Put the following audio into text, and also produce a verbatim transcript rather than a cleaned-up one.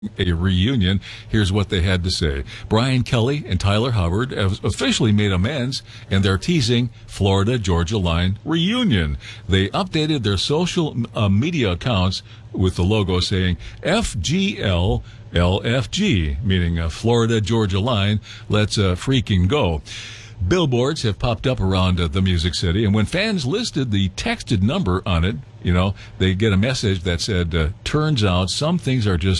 a reunion. Here's what they had to say. Brian Kelly and Tyler Hubbard have officially made amends, and they're teasing Florida Georgia Line reunion. They updated their social uh, media accounts with the logo saying F G L L F G, meaning uh, Florida Georgia Line. Let's uh, freaking go. Billboards have popped up around uh, the Music City, and when fans listed the texted number on it, you know, they get a message that said, uh, turns out some things are just